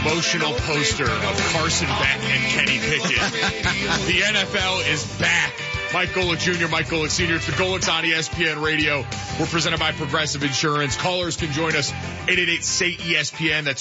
promotional poster of Carson Beck and Kenny Pickett. The NFL is back. Mike Golick Jr., Mike Golick Sr. It's the Golicks on ESPN Radio. We're presented by Progressive Insurance. Callers can join us 888-SAY-ESPN. That's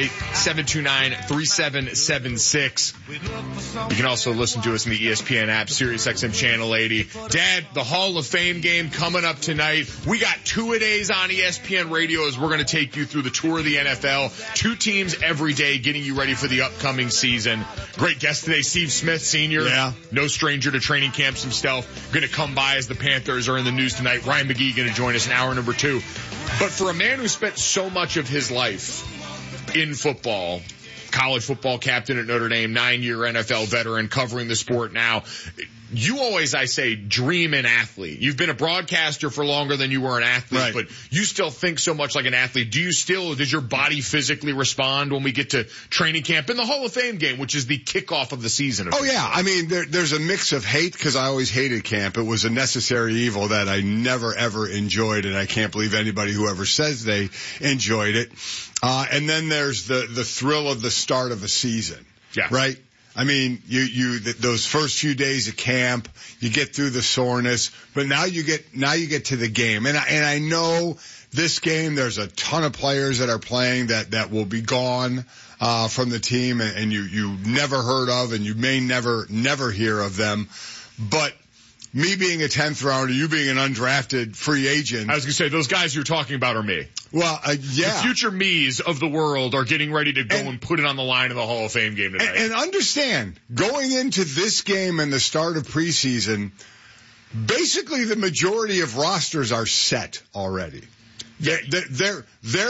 888-729-3776. You can also listen to us in the ESPN app, SiriusXM Channel 80. Dad, the Hall of Fame game coming up tonight. We got two-a-days on ESPN Radio as we're going to take you through the tour of the NFL. Two teams every day getting you ready for the upcoming season. Great guest today, Steve Smith Sr. Yeah. No stranger to training camps himself. Going to come by as the Panthers are in the news tonight. Ryan McGee going to join us in hour number 2. But for a man who spent so much of his life in football, college football captain at Notre Dame, 9-year NFL veteran covering the sport now, you always, I say, dream an athlete. You've been a broadcaster for longer than you were an athlete, right, but you still think so much like an athlete. Does your body physically respond when we get to training camp and the Hall of Fame game, which is the kickoff of the season? Oh, yeah. I mean, there's a mix of hate because I always hated camp. It was a necessary evil that I never, ever enjoyed, and I can't believe anybody who ever says they enjoyed it. And then there's the thrill of the start of a season. Yeah. Right? I mean, those first few days of camp, you get through the soreness, but now you get to the game. And I know this game, there's a ton of players that are playing that will be gone, from the team and you never heard of and you may never hear of them. But me being a 10th rounder, you being an undrafted free agent. I was going to say, those guys you're talking about are me. Well, yeah. The future me's of the world are getting ready to go and put it on the line in the Hall of Fame game tonight. And understand, going into this game and the start of preseason, basically the majority of rosters are set already. They're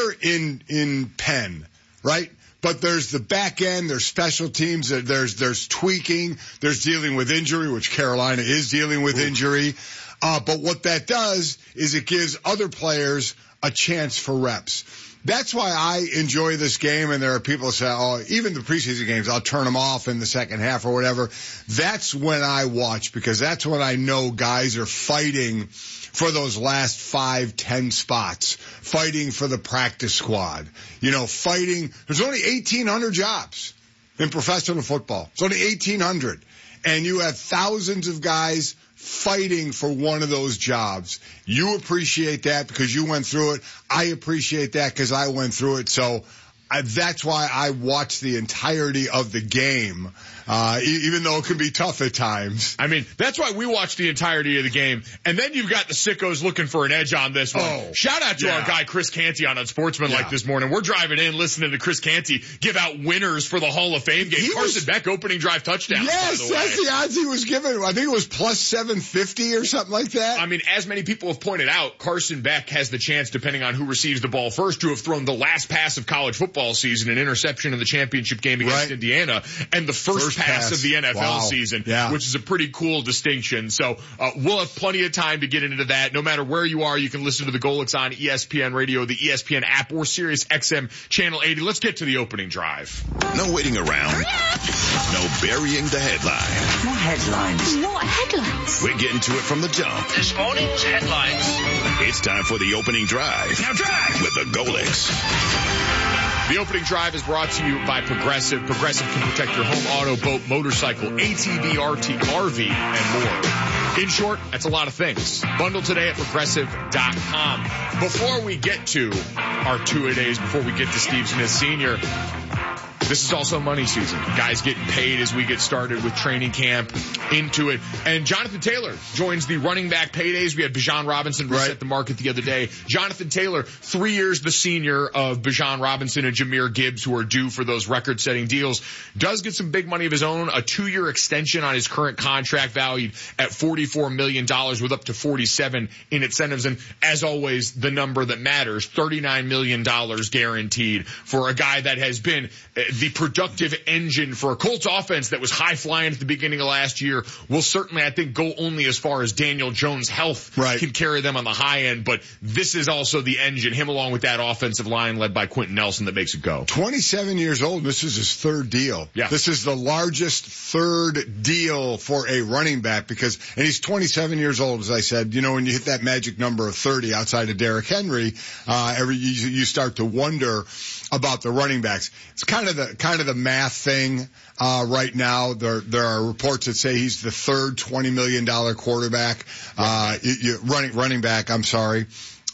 in pen, right? But there's the back end, there's special teams, there's tweaking, there's dealing with injury, which Carolina is dealing with injury. But what that does is it gives other players a chance for reps. That's why I enjoy this game, and there are people who say, oh, even the preseason games, I'll turn them off in the second half or whatever. That's when I watch, because that's when I know guys are fighting for those last 5-10 spots, fighting for the practice squad, fighting. There's only 1,800 jobs in professional football. It's only 1,800. And you have thousands of guys fighting for one of those jobs. You appreciate that because you went through it. I appreciate that because I went through it. So that's why I watch the entirety of the game, even though it can be tough at times. I mean, that's why we watch the entirety of the game. And then you've got the sickos looking for an edge on this one. Oh, shout out to our guy Chris Canty on Unsportsmanlike this morning. We're driving in listening to Chris Canty give out winners for the Hall of Fame game. Carson Beck opening drive touchdown. Yes, by the way. That's the odds he was given. I think it was plus 750 or something like that. I mean, as many people have pointed out, Carson Beck has the chance, depending on who receives the ball first, to have thrown the last pass of college football season, an interception in the championship game against Indiana, and the first pass of the NFL season, which is a pretty cool distinction. So we'll have plenty of time to get into that. No matter where you are, you can listen to the Golicks on ESPN Radio, the ESPN app, or SiriusXM Channel 80. Let's get to the opening drive. No waiting around. No burying the headline. More headlines. What headlines? We're getting to it from the jump. This morning's headlines. It's time for the opening drive. Now drive with the Golicks. The opening drive is brought to you by Progressive. Progressive can protect your home, auto, boat, motorcycle, ATV, RT, RV, and more. In short, that's a lot of things. Bundle today at Progressive.com. Before we get to our two-a-days, before we get to Steve Smith Sr., this is also money season. Guys getting paid as we get started with training camp into it. And Jonathan Taylor joins the running back paydays. We had Bijan Robinson reset the market the other day. Jonathan Taylor, 3 years the senior of Bijan Robinson and Jahmyr Gibbs, who are due for those record-setting deals, does get some big money of his own, a 2-year extension on his current contract valued at $44 million with up to $47 in incentives. And as always, the number that matters, $39 million guaranteed for a guy that has been the productive engine for a Colts offense that was high-flying at the beginning of last year. Will certainly, I think, go only as far as Daniel Jones' health can carry them on the high end, but this is also the engine, him along with that offensive line led by Quentin Nelson, that makes it go. 27 years old, this is his third deal. Yeah. This is the largest third deal for a running back and he's 27 years old, as I said. When you hit that magic number of 30 outside of Derrick Henry, you start to wonder about the running backs. It's kind of kind of the math thing right now. There are reports that say he's the third $20 million quarterback, running back. I'm sorry.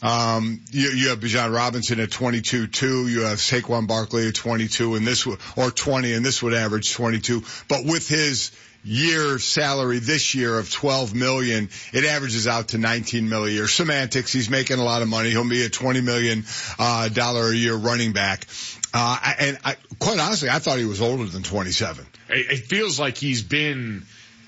You have Bijan Robinson at 22-2. You have Saquon Barkley at 22, or 20, and this would average 22. But with his year salary this year of $12 million, it averages out to $19 million a year. Semantics. He's making a lot of money. He'll be a $20 million a year running back. Quite honestly, I thought he was older than 27. It feels like he's been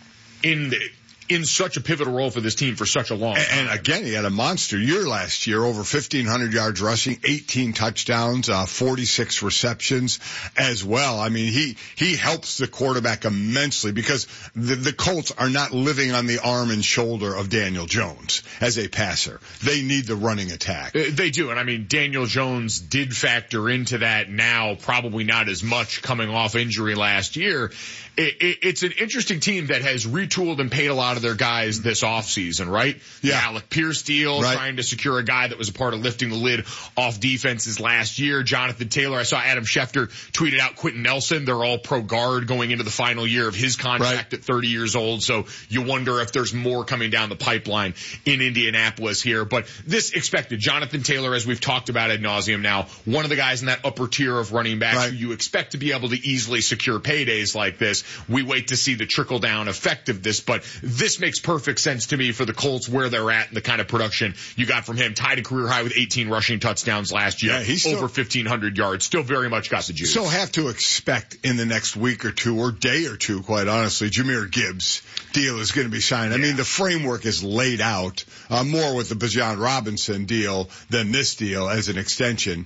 in such a pivotal role for this team for such a long time. And again, he had a monster year last year, over 1,500 yards rushing, 18 touchdowns, 46 receptions as well. I mean, he helps the quarterback immensely because the Colts are not living on the arm and shoulder of Daniel Jones as a passer. They need the running attack. They do. And I mean, Daniel Jones did factor into that now, probably not as much coming off injury last year. It's an interesting team that has retooled and paid a lot of their guys this offseason, right? Yeah. Alec Pierce deal, right. Trying to secure a guy that was a part of lifting the lid off defenses last year. Jonathan Taylor, I saw Adam Schefter tweeted out Quentin Nelson. They're all pro guard going into the final year of his contract at 30 years old. So you wonder if there's more coming down the pipeline in Indianapolis here. But this expected. Jonathan Taylor, as we've talked about ad nauseum now, one of the guys in that upper tier of running backs who you expect to be able to easily secure paydays like this. We wait to see the trickle-down effect of this, but this makes perfect sense to me for the Colts where they're at and the kind of production you got from him. Tied a career high with 18 rushing touchdowns last year, over 1,500 yards. Still very much got the juice. So have to expect in the next week or two, or day or two, quite honestly, Jahmyr Gibbs deal is going to be signed. I mean, the framework is laid out more with the Bijan Robinson deal than this deal as an extension.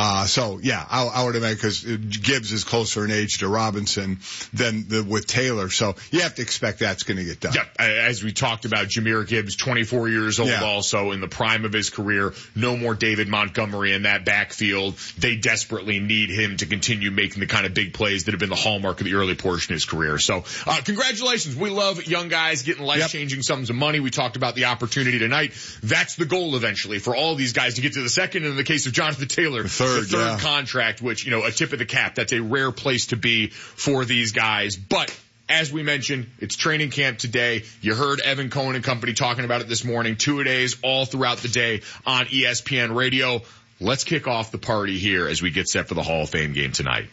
I would imagine because Gibbs is closer in age to Robinson than with Taylor. So you have to expect that's going to get done. Yep. As we talked about, Jahmyr Gibbs, 24 years old, also in the prime of his career. No more David Montgomery in that backfield. They desperately need him to continue making the kind of big plays that have been the hallmark of the early portion of his career. So, congratulations. We love young guys getting life-changing sums of money. We talked about the opportunity tonight. That's the goal eventually for all these guys to get to the second. And in the case of Jonathan Taylor, the third contract, which, a tip of the cap. That's a rare place to be for these guys. But as we mentioned, it's training camp today. You heard Evan Cohen and company talking about it this morning. 2-a-days all throughout the day on ESPN Radio. Let's kick off the party here as we get set for the Hall of Fame game tonight.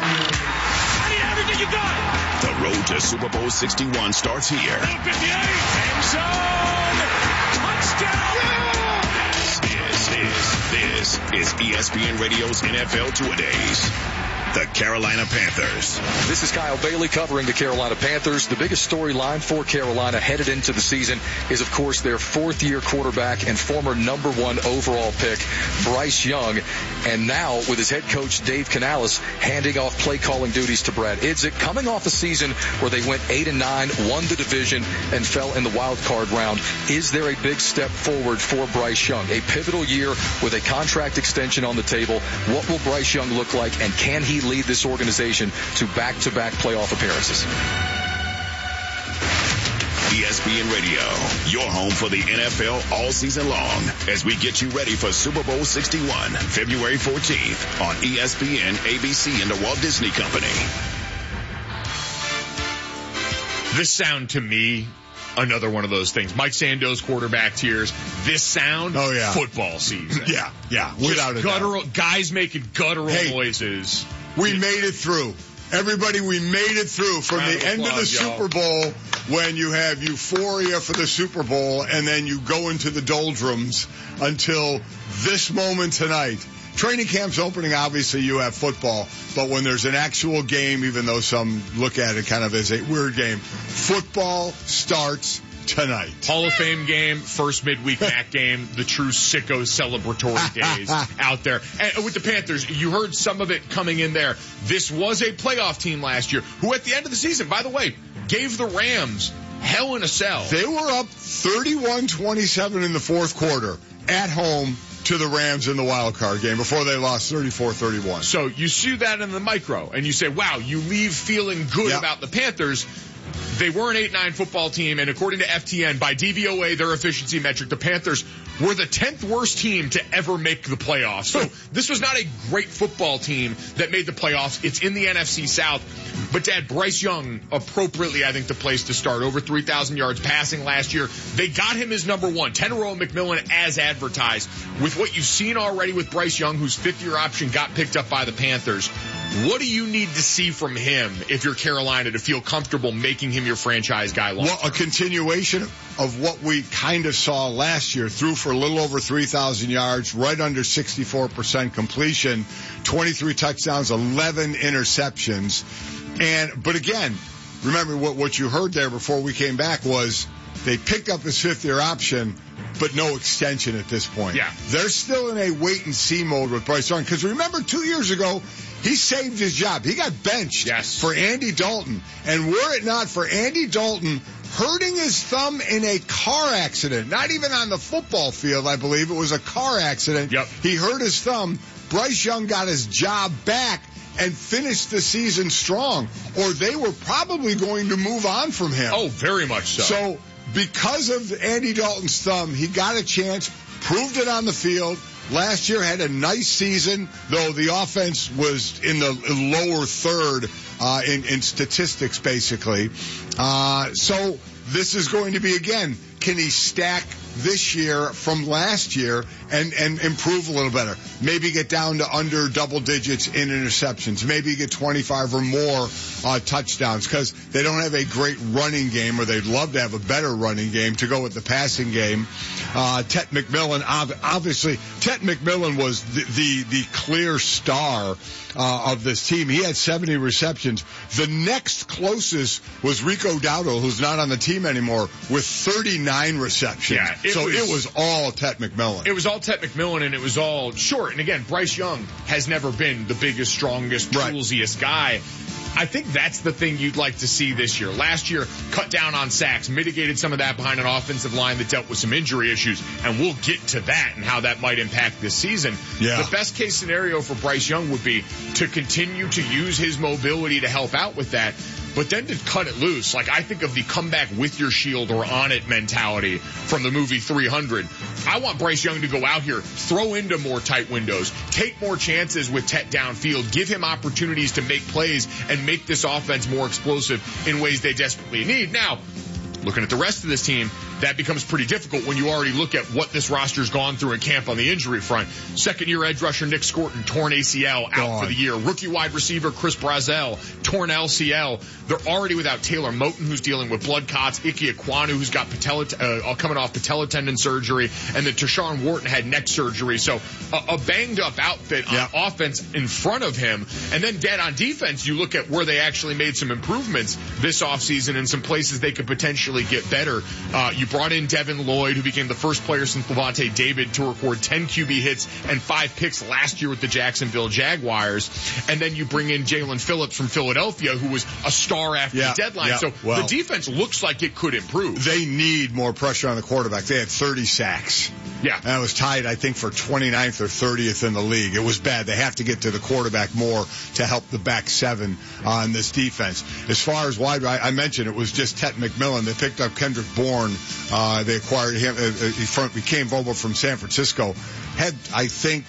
I need everything you got. The road to Super Bowl 61 starts here. 58, end zone, touchdown. This is ESPN Radio's NFL Two-a-days. The Carolina Panthers. This is Kyle Bailey covering the Carolina Panthers. The biggest storyline for Carolina headed into the season is, of course, their fourth-year quarterback and former number 1 overall pick, Bryce Young. And now, with his head coach, Dave Canales, handing off play-calling duties to Brad Idzik, coming off a season where they went 8-9, won the division, and fell in the wild card round. Is there a big step forward for Bryce Young? A pivotal year with a contract extension on the table. What will Bryce Young look like, and can he lead this organization to back-to-back playoff appearances? ESPN Radio, your home for the NFL all season long, as we get you ready for Super Bowl 61, February 14th on ESPN, ABC, and the Walt Disney Company. This sound to me, another one of those things. Mike Sandoz quarterback tears. This sound, football season. Yeah, without a doubt. Guys making guttural noises. We made it through. Everybody, we made it through from the end of the Super Bowl when you have euphoria for the Super Bowl and then you go into the doldrums until this moment tonight. Training camp's opening, obviously you have football, but when there's an actual game, even though some look at it kind of as a weird game, football starts tonight. Hall of Fame game, first midweek MAC game, the true sicko celebratory days out there. And with the Panthers, you heard some of it coming in there. This was a playoff team last year who at the end of the season, by the way, gave the Rams hell in a cell. They were up 31-27 in the fourth quarter at home to the Rams in the wild card game before they lost 34-31. So you see that in the micro and you say, wow, you leave feeling good about the Panthers. They were an 8-9 football team, and according to FTN, by DVOA, their efficiency metric, the Panthers were the 10th worst team to ever make the playoffs. So this was not a great football team that made the playoffs. It's in the NFC South. But, Dad, Bryce Young, appropriately, I think, the place to start. Over 3,000 yards passing last year. They got him as number one. Teneroa McMillan as advertised. With what you've seen already with Bryce Young, whose fifth-year option got picked up by the Panthers, what do you need to see from him if you're Carolina to feel comfortable making him your franchise guy long? Well, a continuation of what we kind of saw last year. Threw for a little over 3,000 yards, right under 64% completion, 23 touchdowns, 11 interceptions. But again, remember what you heard there before we came back was they picked up his fifth-year option, but no extension at this point. Yeah. They're still in a wait-and-see mode with Bryce Young. Because remember, 2 years ago, he saved his job. He got benched for Andy Dalton. And were it not for Andy Dalton hurting his thumb in a car accident, not even on the football field, I believe, it was a car accident. Yep. He hurt his thumb. Bryce Young got his job back and finished the season strong, or they were probably going to move on from him. Oh, very much so. So because of Andy Dalton's thumb, he got a chance, proved it on the field. Last year had a nice season, though the offense was in the lower third in statistics, basically. So this is going to be, again, can he stack this year from last year and improve a little better? Maybe get down to under double digits in interceptions. Maybe get 25 or more touchdowns, because they don't have a great running game, or they'd love to have a better running game to go with the passing game. Tet McMillan, obviously, Tet McMillan was the clear star of this team. He had 70 receptions. The next closest was Rico Dowdle, who's not on the team anymore, with 39 receptions. Yeah, it was all Tet McMillan. It was all Tet McMillan, and it was all short. And again, Bryce Young has never been the biggest, strongest, toolsiest guy. I think that's the thing you'd like to see this year. Last year, cut down on sacks, mitigated some of that behind an offensive line that dealt with some injury issues, and we'll get to that and how that might impact this season. Yeah. The best case scenario for Bryce Young would be to continue to use his mobility to help out with that, but then to cut it loose. Like, I think of the come back with your shield or on it mentality from the movie 300. I want Bryce Young to go out here, throw into more tight windows, take more chances with Tet downfield, give him opportunities to make plays and make this offense more explosive in ways they desperately need. Now, looking at the rest of this team, that becomes pretty difficult when you already look at what this roster's gone through in camp on the injury front. Second-year edge rusher Nick Scorton, torn ACL, out for the year. Rookie wide receiver Chris Brazzell, torn LCL. They're already without Taylor Moton, who's dealing with blood clots, Ike Ekwonu, who's got coming off patella tendon surgery, and then Tershawn Wharton had neck surgery. So a banged-up outfit on offense in front of him. And then, Dad, on defense, you look at where they actually made some improvements this offseason and some places they could potentially get better. You brought in Devin Lloyd, who became the first player since Levante David to record 10 QB hits and 5 picks last year with the Jacksonville Jaguars. And then you bring in Jalen Phillips from Philadelphia, who was a star after the deadline. So the defense looks like it could improve. They need more pressure on the quarterback. They had 30 sacks. Yeah. And it was tied, I think, for 29th or 30th in the league. It was bad. They have to get to the quarterback more to help the back seven on this defense. As far as wide, I mentioned it was just Tet McMillan. They picked up Kendrick Bourne. They acquired him. He came over from San Francisco. Had, I think,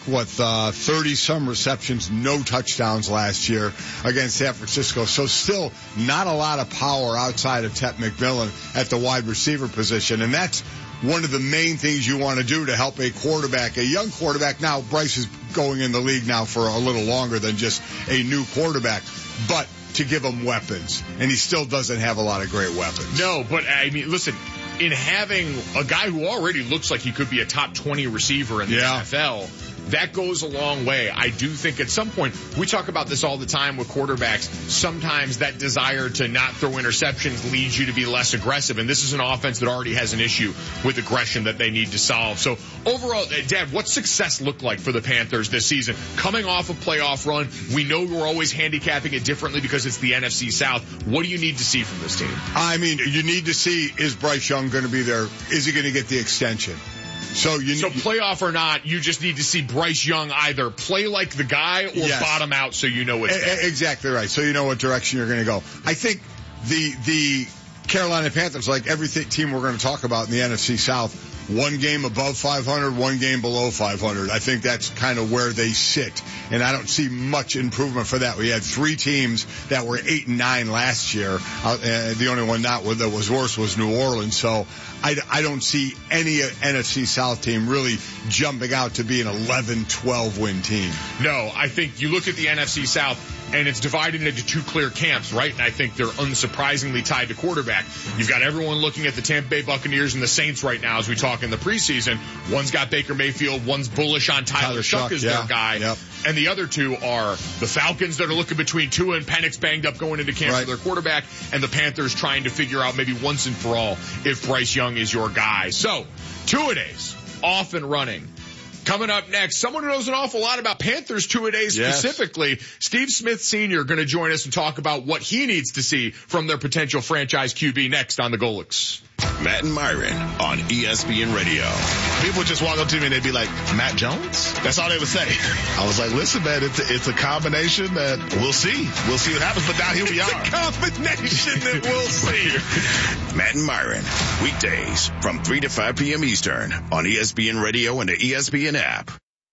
30-some receptions, no touchdowns last year against San Francisco. So still not a lot of power outside of Tet McMillan at the wide receiver position. And that's one of the main things you want to do to help a quarterback, a young quarterback. Now, Bryce is going in the league now for a little longer than just a new quarterback, but to give him weapons. And he still doesn't have a lot of great weapons. No, but I mean, listen, in having a guy who already looks like he could be a top 20 receiver in the NFL, that goes a long way. I do think at some point, we talk about this all the time with quarterbacks, sometimes that desire to not throw interceptions leads you to be less aggressive, and this is an offense that already has an issue with aggression that they need to solve. So overall, Dad, what's success look like for the Panthers this season? Coming off a playoff run, we know we're always handicapping it differently because it's the NFC South. What do you need to see from this team? I mean, you need to see, is Bryce Young going to be there? Is he going to get the extension? So playoff or not, you just need to see Bryce Young either play like the guy or bottom out so you know it's bad. Exactly right. So you know what direction you're going to go. I think the Carolina Panthers, like every team we're going to talk about in the NFC South, one game above 500, one game below 500. I think that's kind of where they sit, and I don't see much improvement for that. We had 3 teams that were 8 and 9 last year. The only one that was worse was New Orleans. So I don't see any NFC South team really jumping out to be an 11-12 win team. No, I think you look at the NFC South, and it's divided into 2 clear camps, right? And I think they're unsurprisingly tied to quarterback. You've got everyone looking at the Tampa Bay Buccaneers and the Saints right now as we talk in the preseason. One's got Baker Mayfield, one's bullish on Tyler Shuck as their guy. Yep. And the other 2 are the Falcons that are looking between Tua and Penix banged up going into camp for their quarterback, and the Panthers trying to figure out maybe once and for all if Bryce Young is your guy. So, two-a-days off and running. Coming up next, someone who knows an awful lot about Panthers two-a-days specifically, Steve Smith Sr. going to join us and talk about what he needs to see from their potential franchise QB next on the Golics. Matt and Myron on ESPN Radio. People just walk up to me and they'd be like, Matt Jones? That's all they would say. I was like, listen, man, it's a combination that we'll see. We'll see what happens, but now here we are. It's a combination that we'll see. Matt and Myron, weekdays from 3 to 5 p.m. Eastern on ESPN Radio and the ESPN app.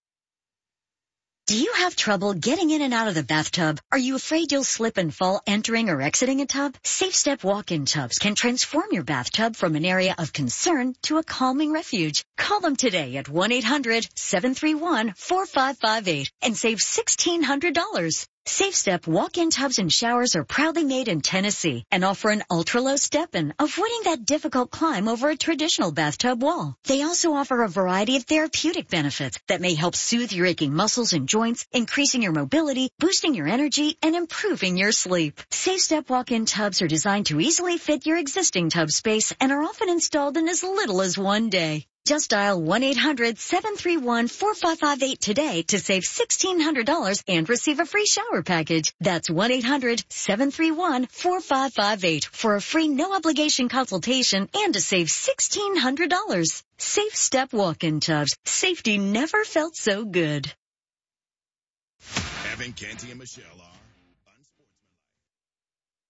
Do you have trouble getting in and out of the bathtub? Are you afraid you'll slip and fall entering or exiting a tub? Safe Step walk-in tubs can transform your bathtub from an area of concern to a calming refuge. Call them today at 1-800-731-4558 and save $1,600. Safe Step walk-in tubs and showers are proudly made in Tennessee and offer an ultra-low step-in, avoiding that difficult climb over a traditional bathtub wall. They also offer a variety of therapeutic benefits that may help soothe your aching muscles and joints, increasing your mobility, boosting your energy, and improving your sleep. Safe Step walk-in tubs are designed to easily fit your existing tub space and are often installed in as little as 1 day. Just dial 1-800-731-4558 today to save $1,600 and receive a free shower package. That's 1-800-731-4558 for a free no-obligation consultation and to save $1,600. Safe Step walk-in tubs. Safety never felt so good. Evan, Canty, and Michelle are